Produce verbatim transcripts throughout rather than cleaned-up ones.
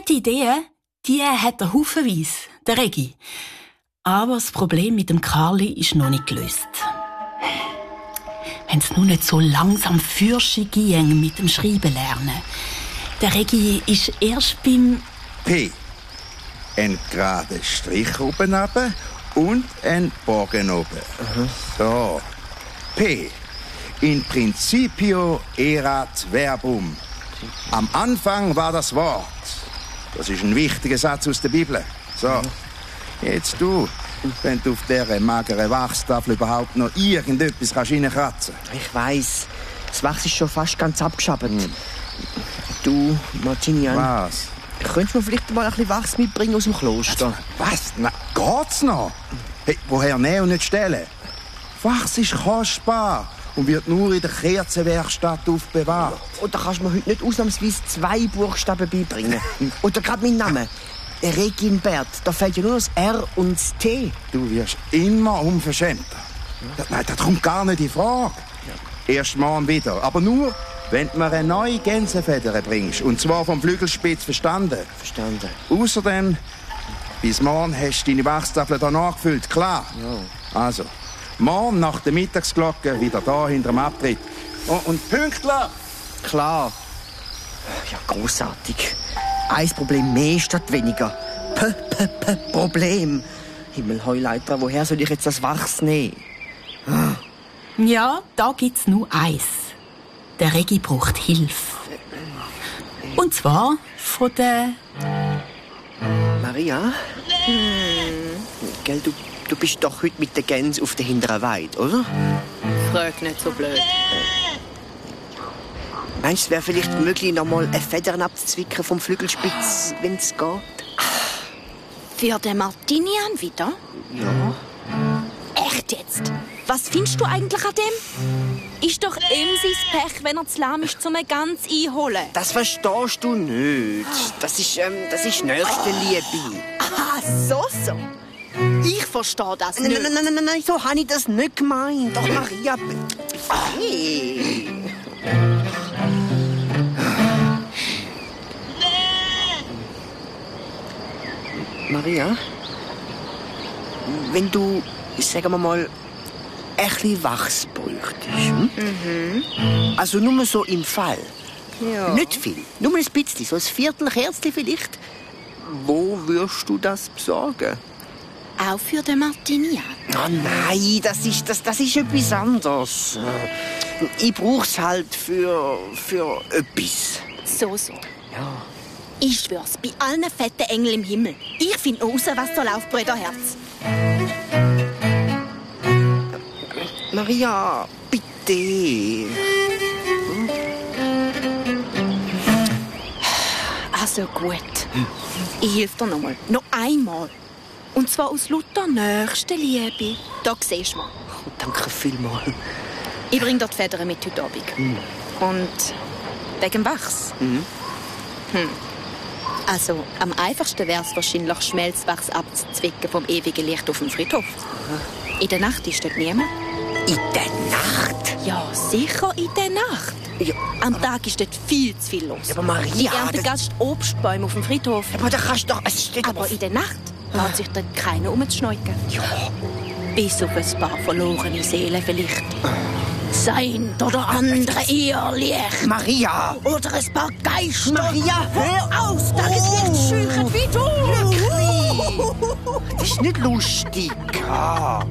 Gute Ideen, die hat er haufenweise, der Regi. Aber das Problem mit dem Karli ist noch nicht gelöst. Wenn es nur nicht so langsam Fürsche ging mit dem Schreiben lernen. Der Regi ist erst beim... P. Ein gerader Strich oben runter und ein Bogen oben. Mhm. So. P. In principio erat verbum. Am Anfang war das Wort. Das ist ein wichtiger Satz aus der Bibel. So. Mhm. Jetzt du, wenn du auf dieser mageren Wachstafel überhaupt noch irgendetwas reinkratzen kannst. Ich weiss. Das Wachs ist schon fast ganz abgeschabt. Hm. Du, Martinian. Was? Könntest du mir vielleicht mal ein bisschen Wachs mitbringen aus dem Kloster? Was? Na, geht's noch? Hey, woher nehmen und nicht stellen? Wachs ist kostbar und wird nur in der Kerzenwerkstatt aufbewahrt. Und da kannst du mir heute nicht ausnahmsweise zwei Buchstaben beibringen. Oder gerade meinen Namen. Reginbert. Da fehlt ja nur das R und das T. Du wirst immer unverschämter. Ja. Nein, das kommt gar nicht in Frage. Ja. Erst morgen wieder. Aber nur, wenn du mir eine neue Gänsefeder bringst. Und zwar vom Flügelspitz verstanden. Verstanden. Außerdem, bis morgen hast du deine Wachstafel da nachgefüllt, klar? Ja. Also, morgen nach der Mittagsglocke wieder da hinter dem Abtritt. Oh, und pünktlich! Klar. Ja, großartig. Ein Problem mehr statt weniger. P -p -p Problem. Himmelheuleiter, woher soll ich jetzt das Wachs nehmen? Ah. Ja, da gibt's nur eins. Der Regi braucht Hilfe. Und zwar von der... Maria? Hm. Gell, du, du bist doch heute mit der Gänse auf der hinteren Weide, oder? Frag nicht so blöd. Meinst du, es wäre vielleicht möglich, noch mal eine Federn abzuzwicken vom Flügelspitz, wenn es geht? Für den Martinian wieder? Ja. Echt jetzt? Was findest du eigentlich an dem? Ist doch ihm sein Pech, wenn er zu lahm ist, um eine Gans einholen. Das verstehst du nicht. Das ist, ähm, das ist Nächstenliebe. Ah, so, so. Ich verstehe das Nein, nicht. nein, nein, nein, nein, so habe ich das nicht gemeint. Doch, Maria... Hey. Maria, wenn du, sagen wir mal, ein bisschen Wachs bräuchtest, hm? Mhm. Also nur so im Fall. Ja. Nicht viel, nur ein bisschen, so ein Viertelkerzchen vielleicht. Wo wirst du das besorgen? Auch für den Martinian? Oh nein, das ist, das, das ist etwas anderes. Ich brauch's halt für, für etwas. So, so. Ja. Ich schwör's, bei allen fetten Engeln im Himmel. Ich find raus, was da läuft, Brüderherz. Maria, bitte. Hm? Also gut. Ich helfe dir noch mal. Noch einmal. Und zwar aus lauter Nächstenliebe. Da siehst du mal. Oh, danke vielmals. Ich bring dir die Federn mit heute Abend. Mhm. Und wegen dem Wachs. Mhm. Hm. Also, am einfachsten wäre es wahrscheinlich, Schmelzwachs abzuzwicken vom ewigen Licht auf dem Friedhof. Aha. In der Nacht ist dort niemand. In der Nacht? Ja, sicher in der Nacht. Ja, am Tag ist dort viel zu viel los. Ja, aber Maria... Die ernten Gast Obstbäume auf dem Friedhof. Aber da kannst du doch... Es steht aber in der Nacht traut sich dort keiner umzuschneuken. Ja. Bis auf ein paar verlorene Seelen vielleicht. Sein oder andere Irrlicht. Maria! Oder ein paar Geister. Maria, hör aus! Tageslicht scheuchen wie du! Glückli! Das ist nicht lustig. Ah.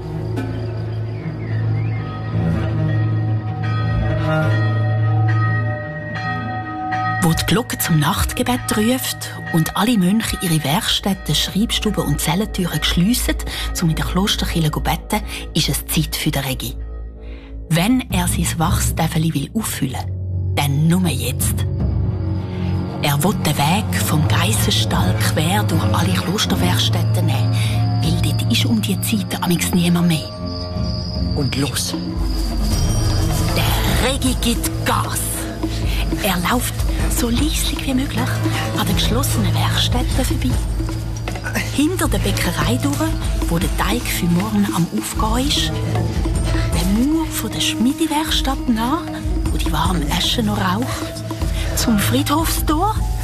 Wo die Glocke zum Nachtgebet ruft und alle Mönche ihre Werkstätten, Schreibstuben und Zellentüren schliessen, um in der Klosterkirche zu beten, ist es Zeit für den Regi. Wenn er sein Wachstäfeli will auffüllen, dann nur jetzt. Er will den Weg vom Geissenstall quer durch alle Klosterwerkstätten nehmen, weil dort ist um die Zeit amigs niemand mehr. Und los! Der Regi gibt Gas. Er läuft so leislich wie möglich an den geschlossenen Werkstätten vorbei. Hinter der Bäckerei durch, wo der Teig für morgen am Aufgehen ist. Den Mauer von der Schmiedewerkstatt nach, wo die warme Asche noch raucht. Zum Friedhofstor